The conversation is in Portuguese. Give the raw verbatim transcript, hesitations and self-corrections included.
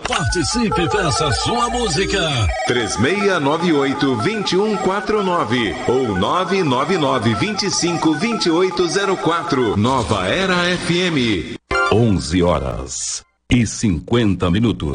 Participe e peça sua música. três seis nove oito, dois um quatro nove ou nove nove nove, dois cinco, dois oito zero quatro. Nova Era F M. onze horas e cinquenta minutos.